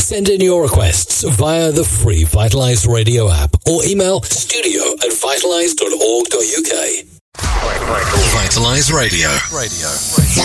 Send in your requests via the free Vitalise Radio app or email studio@vitalise.org.uk. Vitalise Radio.